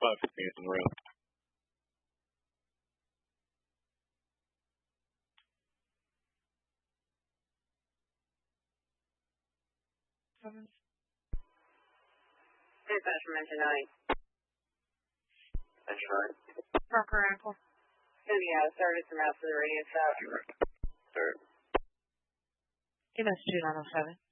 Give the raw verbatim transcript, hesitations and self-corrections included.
five fifteen in the room. Seven. Dispatch from engine nine. Engine nine. Parker ankle. Yeah, service from out to the radio south. Sir. E M S two nine oh seven.